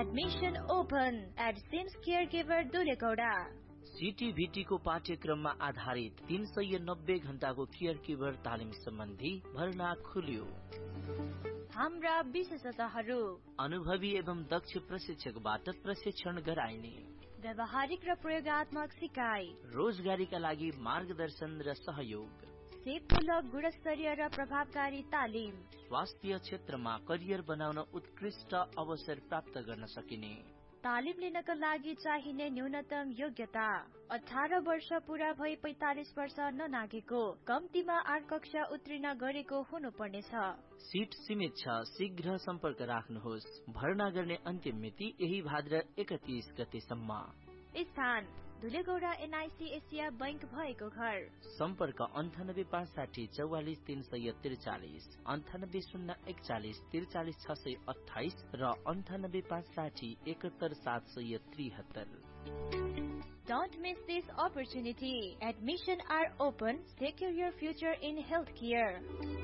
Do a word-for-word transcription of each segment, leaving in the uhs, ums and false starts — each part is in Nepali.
Admission open at Sims Caregiver दुलेगौडा। सीटीभीटी को पाठ्यक्रममा आधारित तीन सय नब्बे घण्टाको केयर गिभर तालिम सम्बन्धी भर्ना खुल्यो। हाम्रा विशेषताहरू अनुभवी एवं दक्ष प्रशिक्षकबाट प्रशिक्षण गराइने, व्यावहारिक र प्रयोगात्मक सिकाइ, रोजगारीका लागि मार्गदर्शन र सहयोग, सेवामूलक गुणस्तरीय र प्रभावकारी तालिम, स्वास्थ्य क्षेत्रमा करियर बनाउन उत्कृष्ट अवसर प्राप्त गर्न सकिने। तालिम लिनका लागि चाहिने न्यूनतम योग्यता अठार वर्ष पूरा भई पैंतालिस वर्ष ननागेको, कम्तीमा आठ कक्षा उत्तीर्ण गरेको हुनुपर्नेछ। सीट सीमित छ, शीघ्र सम्पर्क राख्नुहोस्। भर्ना गर्ने अन्तिम मिति यही भाद्र एकतीस गतेसम्म। स्थान दुलेगौडा एनआईसी एसिया बैंक भएको घर। सम्पर्क अन्ठानब्बे पाँच साठी चौवालिस तीन सय त्रिचालिस, अन्ठानब्बे शून्य एकचालिस त्रिचालिस छ सय अठाइस र अन्ठानब्बे पाँच साठी एकहत्तर सात सय त्रिहत्तर। Don't miss this opportunity. Admission are open. Secure your future in healthcare.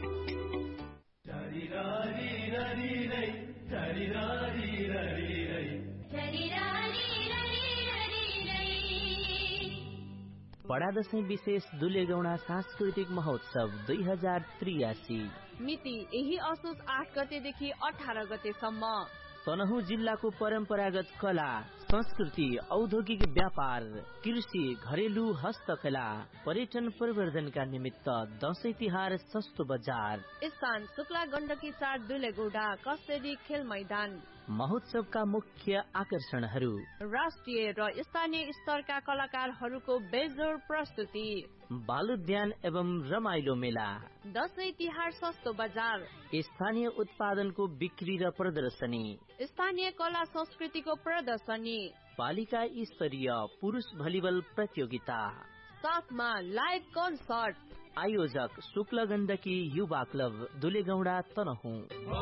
बडा दशैं विशेष दुलेगौडा सांस्कृतिक महोत्सव दुई हजार त्रियासी। मिति यही असोज आठ गतेदेखि अठार गतेसम्म। तनहुँ जिल्लाको परम्परागत कला, संस्कृति, औद्योगिक व्यापार, कृषि, घरेलु हस्तकला, पर्यटन प्रवर्धनका निमित्त दशैं तिहार सस्तो बजार। स्थान शुक्ला गण्डकी चार दुलेगौडा कस्तेरी खेल मैदान। महोत्सवका मुख्य आकर्षणहरू राष्ट्रिय र स्थानीय स्तरका कलाकारहरूको बेजोड प्रस्तुति, बालोद्यान एवं रमाइलो मेला, दशैं तिहार सस्तो बजार, स्थानीय उत्पादनको बिक्री र प्रदर्शनी, स्थानीय कला संस्कृतिको प्रदर्शनी, बालिका स्तरीय पुरुष भलिबल प्रतियोगिता, साथमा लाइभ कन्सर्ट। आयोजक शुक्ल गण्डकी युवा क्लब दुलेगौडा तनहुँ।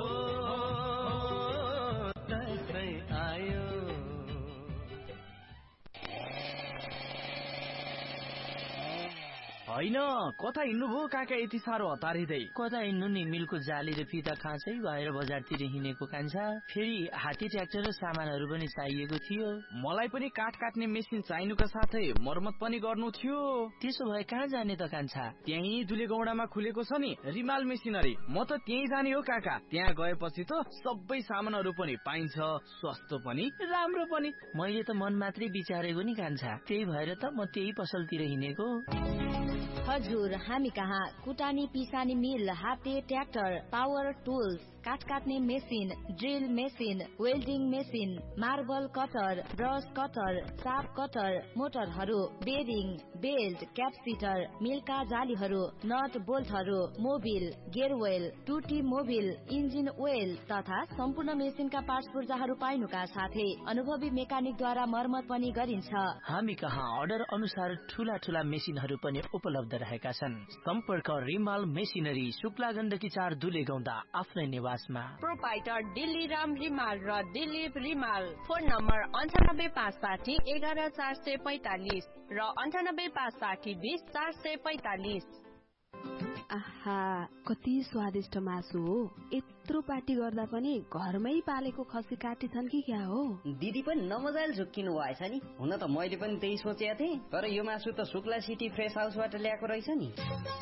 होइन, कता हिँड्नुभयो काका यति साह्रो हतारिँदै? कता हिँड्नु नि, मिलको जाली र फिता खाँचै भएर बजारतिर हिँडेको कान्छा। फेरि हात्ती ट्र्याक्टर र सामानहरू पनि चाहिएको थियो। मलाई पनि काठ काट्ने मेसिन चाहिनुका साथै मर्मत पनि गर्नु थियो। त्यसो भए कहाँ जाने त कान्छा? त्यही दुलेगौडामा खुलेको छ नि रिमाल मेसिनरी, म त त्यही जाने हो काका। त्यहाँ गएपछि त सबै सामानहरू पनि पाइन्छ, सस्तो पनि राम्रो पनि। मैले त मन मात्रै विचारेको नि कान्छा, त्यही भएर त म त्यही पसलतिर हिँडेको। हजुर, हामी कहाँ कुटानी पिसानी मिल, हाते ट्र्याक्टर, पावर टुल्स, काठ काट्ने machine, drill machine, welding machine, marble cutter, brush cutter, shop cutter, मोटरहरू, bearing, belt, क्यापसिटर, मिलका जालीहरू, not बोल्टहरू, Mobil, गेयरवेल, टुटी मोबिल, इन्जिन ओइल तथा सम्पूर्ण मेसिनका पार्ट्स पूर्जाहरू पाइनुका साथै अनुभवी मेकानिकद्वारा मर्मत पनि गरिन्छ। हामी कहाँ अर्डर अनुसार ठूला ठूला मेसिनहरू पनि उपलब्ध रहेका छन्। सम्पर्क रिमाल मेसिनरी, शुक्ला गण्डकी चार दुलेगौडा, आफ्नै निवासमा। प्रोपाइटर दिल्ली राम रिमाल र दिलीप रिमाल। फोन नम्बर अन्ठानब्बे पाँच साठी एघार चार सय पैतालिस र अन्ठानब्बे पाँच साठी बिस चार सय पैतालिस। आहा, कति स्वादिष्ट मासु हो। यत्रो पार्टी गर्दा पनि घरमै पालेको खसी काटेछन् कि क्या हो? दिदी पनि नमजाले झुक्किनु भएछ नि। हुन त मैले पनि त्यही सोचेको थिएँ, तर यो मासु त शुक्ला सिटी फ्रेस हाउसबाट ल्याएको रहेछ नि।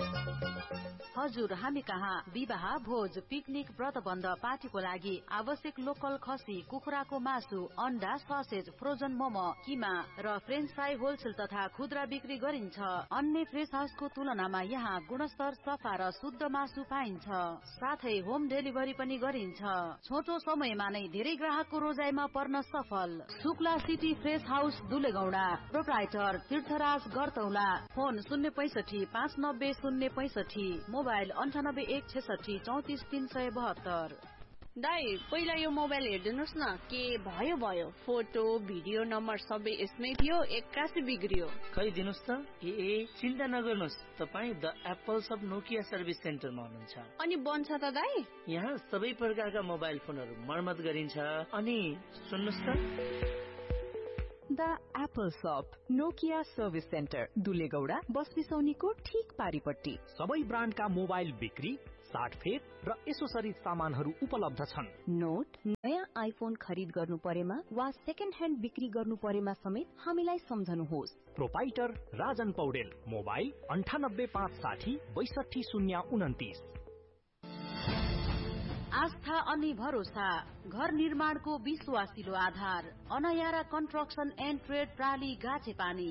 हजुर, हामी कहाँ विवाह, भोज, पिकनिक, व्रतबन्ध, पार्टीको लागि आवश्यक लोकल खसी, कुखुराको मासु, अन्डा, ससेज, फ्रोजन मोमो, किमा र फ्रेन्च फ्राई होलसेल तथा खुद्रा बिक्री गरिन्छ। अन्य फ्रेस हाउसको तुलनामा यहाँ गुणस्तर, सफा र शुद्ध मासु पाइन्छ। साथै होम डेलिभरी पनि गरिन्छ। छोटो समयमा नै धेरै ग्राहकको रोजाइमा पर्न सफल। Shukla city fresh house दुलेगौडा। Proprietor तीर्थराज गरतौला। फोन शून्य पैसठी पाँच नब्बे शून्य पैसठी, मोबाइल अन्ठानब्बे एक छेसठी चौतिस तीन सय बहत्तर। दाई, पहिला यो मोबाइल हेरिदिनुहोस् न, के भयो भयो। फोटो भिडियो नम्बर सबै यसमै थियो, एक्कासी बिग्रियो। खै दिनुहोस् त। ए चिन्ता नगर्नुहोस्, तपाईँ the apples of Nokia service सेन्टरमा हुनुहुन्छ। अनि बन्छ त दाई? यहाँ सबै प्रकारका मोबाइल फोनहरू मर्मत गरिन्छ। अनि सुन्नुहोस् त, द एप्पल शप नोकिया सर्भिस सेन्टर दुलेगौडा बस बिसौनीको ठीक पारिपट्टि। सबै ब्रान्डका मोबाइल बिक्री, साठ फेर र एसोसरिज सामानहरू उपलब्ध छन्। नोट, नयाँ आइफोन खरिद गर्नु परेमा वा सेकेन्ड ह्यान्ड बिक्री गर्नु परेमा समेत हामीलाई सम्झनुहोस्। प्रोपाइटर राजन पौडेल, मोबाइल अन्ठानब्बे पाँच साठी बैसठी शून्य उन्तिस। आस्था अनि भरोसा, घर निर्माणको विश्वासिलो आधार, अनयारा कन्स्ट्रक्सन एन्ड ट्रेड प्राली गाछेपानी।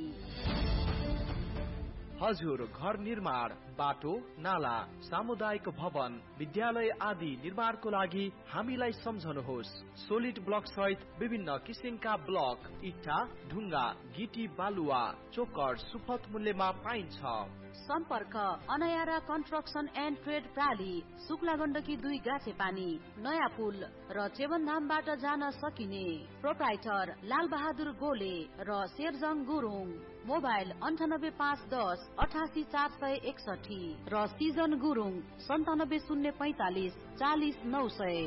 हजुर, घर निर्माण, बाटो, नाला, सामुदायिक भवन, विद्यालय आदि निर्माणको लागि हामीलाई सम्झनुहोस्। सोलिड ब्लक सहित विभिन्न किसिमका ब्लक, इट्टा, ढुङ्गा, गिटी, बालुवा, चोकर सुपथ मूल्यमा पाइन्छ। सम्पर्क अनयारा construction and trade प्राली, Shukla Gandaki दुई गाछेपानी, नयाँ पुल र चेवनधामबाट जान सकिने। प्रोप्राइटर लाल बहादुर गोले र शेरजङ गुरुङ। मोबाइल अन्ठानब्बे पाँच दस अठासी चार सय एकसठी र सिजन गुरुङ सन्तानब्बे शून्य पैतालिस चालिस नौ सय।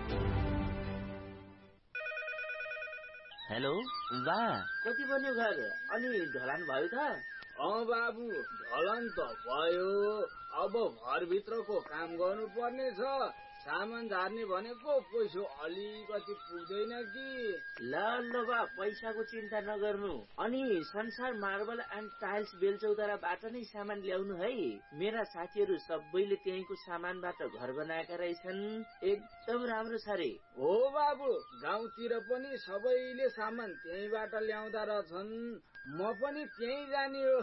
हेलो बा, कति बन्यो घर अनि ढलान भयो त? अँ बाबु, ढलान त भयो, अब घरभित्रको काम गर्नु पर्ने छ। सामान झार्ने भनेको पैसा अलिकति पुग्दैन कि। ल ल बा, पैसाको चिन्ता नगर्नु। अनि संसार मार्बल एन्ड टाइल्स बेलचौताराबाट नै सामान ल्याउनु है। मेरा साथीहरू सबैले त्यहीँको सामानबाट घर बनाएका रहेछन्, एकदम राम्रो छ रे। हो बाबु, गाउँतिर पनि सबैले सामान त्यहीँबाट ल्याउँदा रहेछन्, म पनि त्यहीँ जाने हो।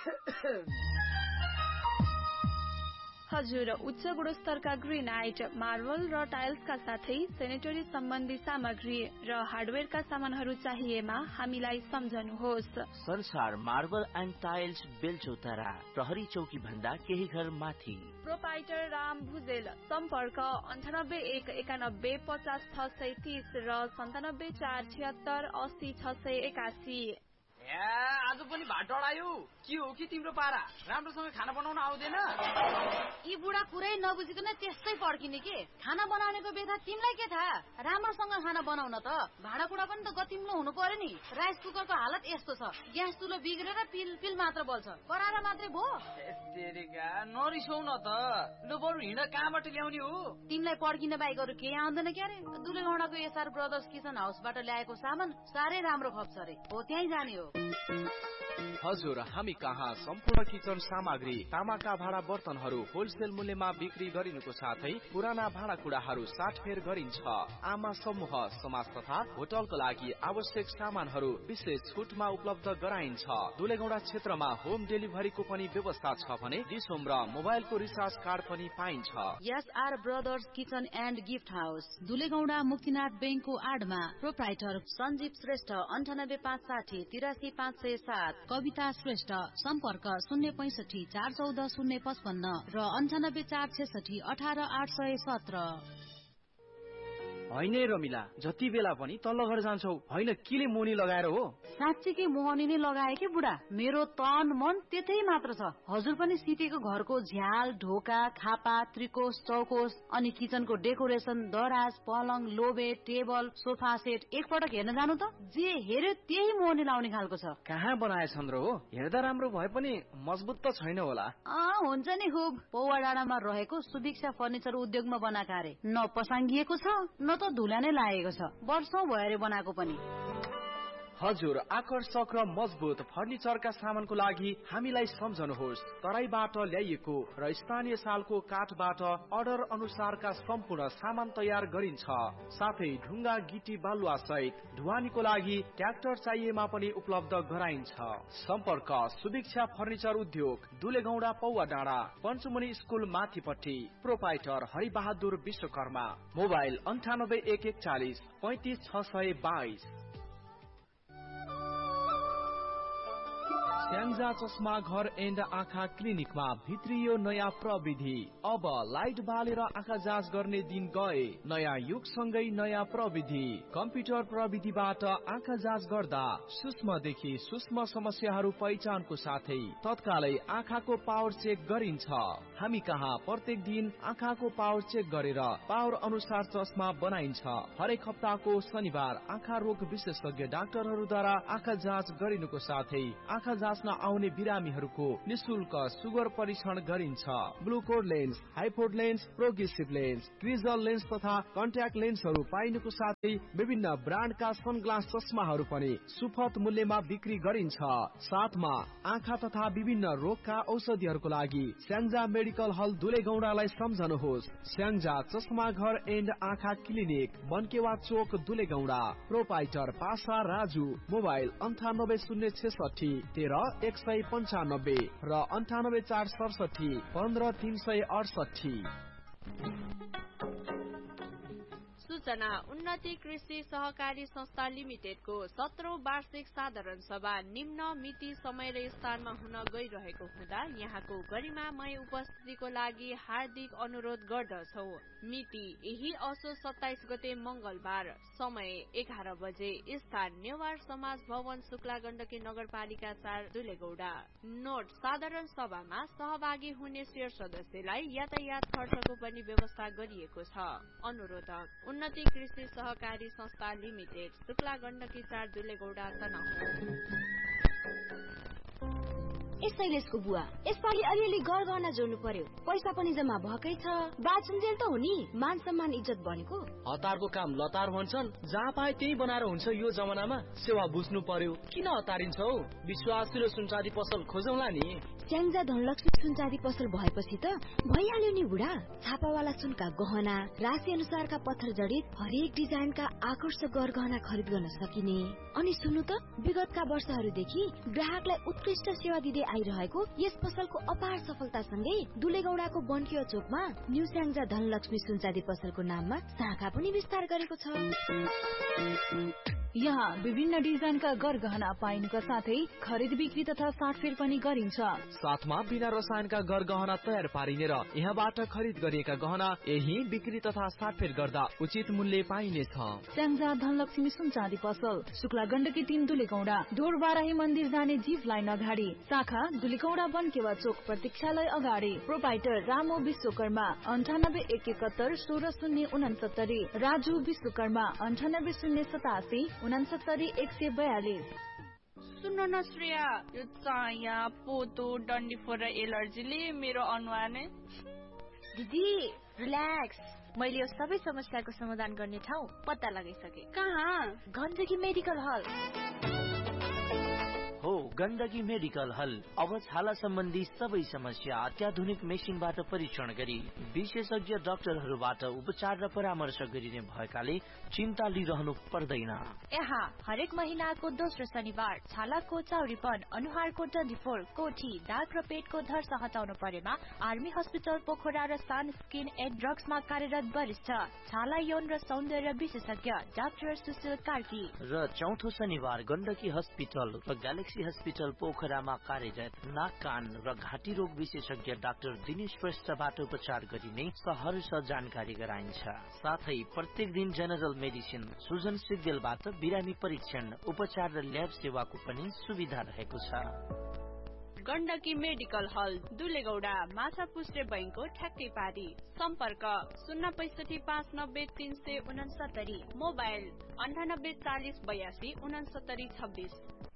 हजुर, उच्च गुणस्तरका ग्रेनाइट, मार्बल र टाइल्सका साथै सेनेटरी सम्बन्धी सामग्री र हार्डवेयरका सामानहरू चाहिएमा हामीलाई सम्झनुहोस्। संसार मार्बल एन्ड टाइल्स बेलचौतारा, प्रहरी चौकी भन्दा केही घर माथि। प्रोपाइटर राम भुजेल। सम्पर्क अन्ठानब्बे एक एकानब्बे पचास छ सय तीस र सन्तानब्बे चार छिहत्तर अस्सी छ सय एकासी। आज पनि भात डढायो। के हो कि तिम्रो पारा? राम्रोसँग खाना बनाउन आउँदैन? यी बुढा कुरै नबुझिकन त्यस्तै पड्किने के? खाना बनाउनेको बेथा तिमीलाई के थाहा? राम्रोसँग खाना बनाउन त भाँडाकुँडा पनि त गतिम्लो हुनु पर्यो नि। राइस कुकरको हालत यस्तो छ, ग्यास चुलो बिग्रेर पिल पिल मात्र बल्छ, कराएर मात्रै भो। नरिसाउ न त, लु बरु हिँड, कहाँबाट ल्याउने हो? तिमीलाई पड्किन बाहेक अरू केही आउँदैन क्यारे? दुलेगौडाको एसआर ब्रदर्स किचन हाउसबाट ल्याएको सामान साह्रै राम्रो खप्छ रे, हो त्यहीँ जाने हो। हजुर, हामी कहाँ सम्पूर्ण किचन सामग्री, तामाका भाँडा बर्तनहरू होलसेल मूल्यमा बिक्री गरिनुको साथै पुराना भाँडाकुँडाहरू साटफेर गरिन्छ। आमा समूह, समाज तथा होटलको लागि आवश्यक सामानहरू विशेष छुटमा उपलब्ध गराइन्छ। दुलेगौडा क्षेत्रमा होम डेलिभरीको पनि व्यवस्था छ भने डिसोम र मोबाइलको रिचार्ज कार्ड पनि पाइन्छ। SR brothers kitchen and gift house, दुलेगौडा Muktinath बैंकको आडमा। प्रोप्राइटर सञ्जीव श्रेष्ठ, अन्ठानब्बे पाँच साठी तिरासी पाँच सय सात। कविता श्रेष्ठ, सम्पर्क शून्य पैसठी चार चौध शून्य पचपन्न र अन्ठानब्बे चार छेसठी अठार आठ सय सत्र। होइन रमिला, जति बेला पनि तल्लो घर जान्छौ, होइन किले मोनी लगाएर हो? साँच्चीकै मोहनी नै लगाए कि बुढा, मेरो तन मन त्यतै मात्र छ। हजुर पनि सितेको घरको झ्याल, ढोका, खापा, त्रिकोश, चौकोश अनि किचनको डेकोरेसन, दराज, पलङ, लोबे, टेबल, सोफा सेट एकपटक हेर्न जानु त। जे हेर्यो त्यही मोहनी लाउने खालको छ। कहाँ बनाएछन् र हो? हेर्दा राम्रो भए पनि मजबुत त छैन होला। अँ हुन्छ नि, खुब पौवा डाँडामा रहेको सुदीक्षा फर्निचर उद्योगमा बनाएका अरे। न पसाङ्गिएको छ न त धुला नै लागेको छ, वर्षौं भयो बनाएको पनि। हजुर, आकर्षक र मजबुत फर्निचरका सामानको लागि हामीलाई सम्झनुहोस्। तराईबाट ल्याइएको र स्थानीय सालको काठबाट अर्डर अनुसारका सम्पूर्ण सामान तयार गरिन्छ। साथै ढुङ्गा, गिटी, बालुवा सहित ढुवानीको लागि ट्र्याक्टर चाहिएमा पनि उपलब्ध गराइन्छ। सम्पर्क सुदीक्षा फर्निचर उद्योग, दुलेगौडा पौवा डाँडा, पञ्चमुनि स्कुल माथिपट्टि। प्रोपाइटर हरिबहादुर विश्वकर्मा। मोबाइल अन्ठानब्बे एक एकचालिस पैंतिस छ सय बाइस। स्याङ्जा चस्मा घर एन्ड आँखा क्लिनिकमा भित्रियो नयाँ प्रविधि। अब लाइट बालेर आँखा जाँच गर्ने दिन गए। नयाँ युगसँगै नयाँ प्रविधि। कम्प्युटर प्रविधिबाट आँखा जाँच गर्दा सूक्ष्मदेखि सूक्ष्म समस्याहरू पहिचानको साथै तत्कालै आँखाको पावर चेक गरिन्छ। हामी कहाँ प्रत्येक दिन आँखाको पावर चेक गरेर पावर अनुसार चस्मा बनाइन्छ। हरेक हप्ताको शनिबार आँखा रोग विशेषज्ञ डाक्टरहरूद्वारा आँखा जाँच गरिनुको साथै आँखा जाँच जाँच्न आउने बिरामीहरूको निशुल्क सुगर परीक्षण गरिन्छ। ग्लुकोड lens, हाइपोड lens, progressive lens, क्रिजल lens तथा कन्ट्याक्ट लेन्सहरू पाइनुको साथै विभिन्न ब्रान्डका सनग्लास चस्माहरू पनि सुपथ मूल्यमा बिक्री गरिन्छ। साथमा आँखा तथा विभिन्न रोगका औषधिहरूको लागि स्याङ्जा मेडिकल हल दुलेगौडालाई सम्झनुहोस्। स्याङ्जा चस्मा घर एन्ड आँखा क्लिनिक, बनकेवा चोक, दुलेगौडा। प्रोपाइटर पासा राजु। मोबाइल अन्ठानब्बे शून्य छेसठी तेह्र एक सय पन्चानब्बे र अन्ठानब्बे चार सडसठी पन्ध्र तीन सय अडसठी। सूचना उन्नति कृषि सहकारी संस्था लिमिटेडको सत्रौं वार्षिक साधारण सभा निम्न मिति समय र स्थानमा हुन गइरहेको हुँदा यहाँको गरिमामय उपस्थितिको लागि हार्दिक अनुरोध गर्दछौ। मिति यही असो सत्ताइस गते मंगलबार, समय एघार बजे, स्थान नेवार समाज भवन, शुक्ला गण्डकी नगरपालिका चार, दुलेगौडा। नोट, साधारण सभामा सहभागी हुने शेर सदस्यलाई यातायात खर्चको पनि व्यवस्था गरिएको छ। अनुरोधक उन्नति कृषि सहकारी संस्था लिमिटेड, शुक्ला गण्डकी चार, दुलेगौडा, तनहुँ। ए शैलेशको बुवा, यसपालि अलिअलि गरगहना जोड्नु पर्यो। पैसा पनि जम्मा भएकै छ। बाचुन्जेल त हो नि, मान सम्मान इज्जत बनेको। हतारको काम लतार भन्छन्, जहाँ पाए त्यही बनाएर हुन्छ। यो जमानामा सेवा बुझ्नु पर्यो, किन हतारिन्छ हौ? विश्वासिलो सुनचाँदी पसल खोजौँला नि। स्याङ्जा धनलक्ष्मी सुनचाँदी पसल भएपछि त भइहाल्यो नि बुढा। छापावाला सुनका गहना, राशि अनुसारका पत्थर जडित हरेक डिजाइनका आकर्षक गरगहना खरिद गर्न सकिने। अनि सुन्नु त, विगतका वर्षहरूदेखि ग्राहकलाई उत्कृष्ट सेवा दिँदै आइरहेको यस पसलको अपार सफलतासँगै दुलेगौडाको बनकिया चोकमा न्यू स्याङ्जा धनलक्ष्मी सुनचाँदी पसलको नाममा शाखा पनि विस्तार गरेको छ। यहाँ विभिन्न डिजाइनका गरगहना पाइनुका साथै खरिद बिक्री तथा साटफेर पनि गरिन्छ। साथमा बिना रसायनका गरगहना तयार पारिने र यहाँबाट खरिद गरिएका गहना यही बिक्री तथा साटफेर गर्दा उचित मूल्य पाइनेछ। स्याङ्जा धनलक्ष्मी सुनचाँदी पसल, शुक्ला गण्डकी तीन, दुलेगौडा। ढोरबाराही मन्दिर जाने जीप लाइन अगाडि, शाखा दुलेगौडा बनकेवा चोक प्रतीक्षालय अगाडि। प्रोपाइटर रामो विश्वकर्मा, अन्ठानब्बे एक एकहत्तर सोह्र शून्य उनसत्तरी। राजु विश्वकर्मा, अन्ठानब्बे शून्य सतासी उनसत्तरी एक सय बयालिस। सुन्नु न श्रेया, यो चाया पोतो डन्डीफोर र एलर्जीले मेरो अनुहार नै। दिदी रिल्याक्स, मैले यो सबै समस्याको समाधान गर्ने ठाउँ पत्ता लगाइसके। कहाँ? गण्डकी मेडिकल हल हो। गण्डकी मेडिकल हल अब छाला सम्बन्धी सबै समस्या अत्याधुनिक मेसिनबाट परीक्षण गरी विशेषज्ञ डाक्टरहरूबाट उपचार र परामर्श गरिने भएकाले चिन्ता लिइरहनु पर्दैन। यहाँ हरेक महिनाको दोस्रो शनिबार छालाको चाउरीपन, अनुहारको डन्डीफोर, कोठी, दाग र पेटको धर्स हटाउनु परेमा आर्मी हस्पिटल पोखरा र सान स्किन एन्ड ड्रग्समा कार्यरत वरिष्ठ छाला यौन र सौन्दर्य विशेषज्ञ डाक्टर सुशील कार्की। र चौथो शनिबार गण्डकी हस्पिटल र ग्यालेक्सी हस्पिटल पोखरामा कार्यरत नाक, कान र घाँटी रोग विशेषज्ञ डाक्टर दिनेश श्रेष्ठबाट उपचार गरिने सहर्ष जानकारी गराइन्छ। साथै प्रत्येक दिन जेनरल मेडिसिन सुजन सिग्देलबाट बिरामी परीक्षण, उपचार र ल्याब सेवाको पनि सुविधा रहेको छ। गण्डकी मेडिकल हल, दुलेगौडा, माछापुष्टे बैंकको ठ्याक्कै पारी। सम्पर्क शून्य पैसठी पाँच नब्बे तीन सय उनसत्तरी। मोबाइल अन्ठानब्बे चालिस बयासी उनसत्तरी छब्बिस।